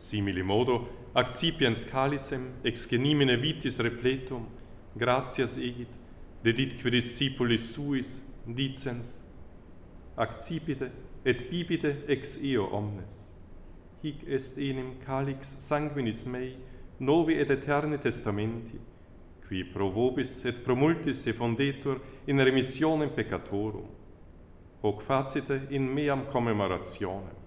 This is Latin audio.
Simili modo, accipiens calicem, ex genimine vitis repletum, gratias egit, deditque discipulis suis, dicens, accipite et bibite ex eo omnes. Hic est enim calix sanguinis mei, novi et eterni testamenti, qui pro vobis et pro multis effundetur in remissionem peccatorum. Hoc facite in meam commemorationem.